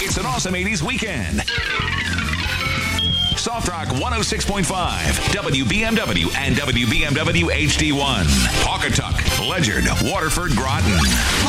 It's an awesome 80s weekend. Soft Rock 106.5, WBMW and WBMW HD1. Pawcatuck, Ledyard, Waterford, Groton.